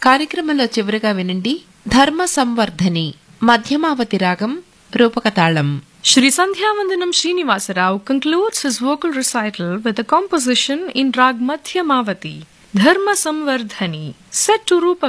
కార్యక్రమంలో చివరిగా వినండి ధర్మ సంవర్ధని మధ్యమావతి రాగం రూపక తాళం. Shri Sandhyavandanam Srinivasa Rao concludes his vocal recital with a composition in Rag Madhyamavati, Dharma Samvardhani, set to Rupa